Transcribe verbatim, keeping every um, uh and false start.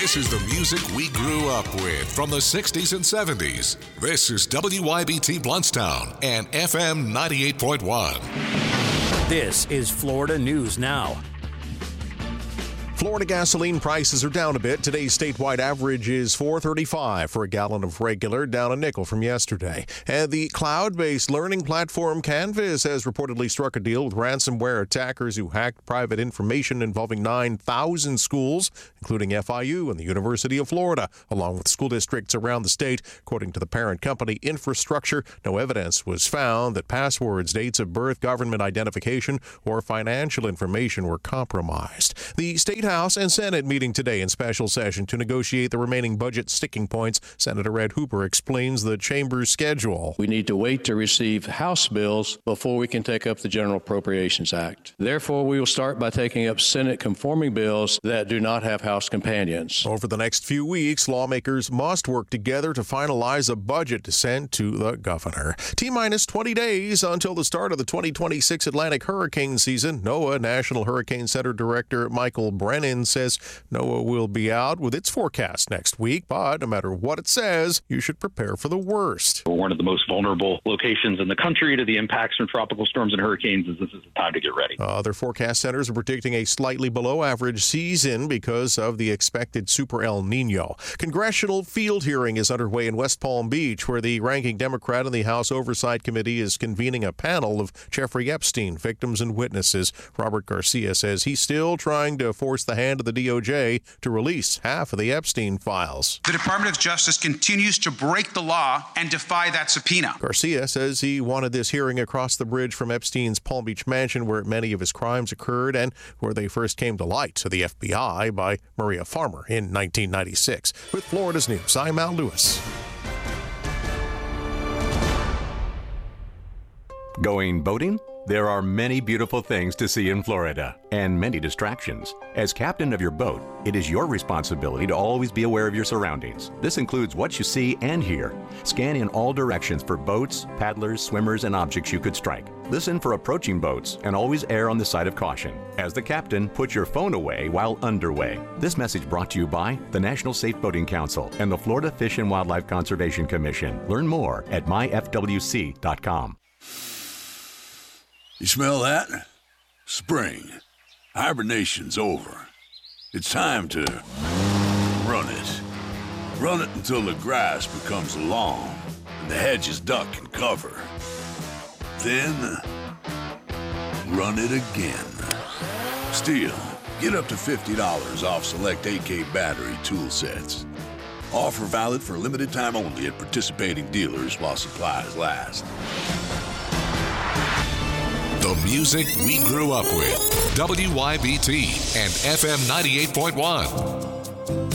This is the music we grew up with from the sixties and seventies. This is W Y B T Bluntstown and F M ninety-eight point one. This is Florida News Now. Florida gasoline prices are down a bit. Today's statewide average is four thirty-five for a gallon of regular, down a nickel from yesterday. And the cloud-based learning platform Canvas has reportedly struck a deal with ransomware attackers who hacked private information involving nine thousand schools, including F I U and the University of Florida, along with school districts around the state. According to the parent company Infrastructure, no evidence was found that passwords, dates of birth, government identification, or financial information were compromised. The state House and Senate meeting today in special session to negotiate the remaining budget sticking points. Senator Ed Hooper explains the chamber's schedule. We need to wait to receive House bills before we can take up the General Appropriations Act. Therefore, we will start by taking up Senate conforming bills that do not have House companions. Over the next few weeks, lawmakers must work together to finalize a budget to send to the governor. T-minus twenty days until the start of the twenty twenty-six Atlantic hurricane season. NOAA National Hurricane Center Director Michael Brennan says NOAA will be out with its forecast next week, but no matter what it says, you should prepare for the worst. We're one of the most vulnerable locations in the country to the impacts from tropical storms and hurricanes, and this is the time to get ready. Other forecast centers are predicting a slightly below average season because of the expected Super El Nino. Congressional field hearing is underway in West Palm Beach, where the ranking Democrat in the House Oversight Committee is convening a panel of Jeffrey Epstein victims and witnesses. Robert Garcia says he's still trying to force the hand of the D O J to release half of the Epstein files. The Department of Justice continues to break the law and defy that subpoena. Garcia says he wanted this hearing across the bridge from Epstein's Palm Beach mansion, where many of his crimes occurred and where they first came to light to the F B I by Maria Farmer in nineteen ninety-six. With Florida's News, I'm Al Lewis. Going boating? There are many beautiful things to see in Florida, and many distractions. As captain of your boat, it is your responsibility to always be aware of your surroundings. This includes what you see and hear. Scan in all directions for boats, paddlers, swimmers, and objects you could strike. Listen for approaching boats, and always err on the side of caution. As the captain, put your phone away while underway. This message brought to you by the National Safe Boating Council and the Florida Fish and Wildlife Conservation Commission. Learn more at my f w c dot com. You smell that? Spring. Hibernation's over. It's time to run it. Run it until the grass becomes long and the hedges duck and cover. Then, run it again. Stihl, get up to fifty dollars off select A K battery tool sets. Offer valid for a limited time only at participating dealers while supplies last. The music we grew up with. W Y B T and F M ninety-eight point one.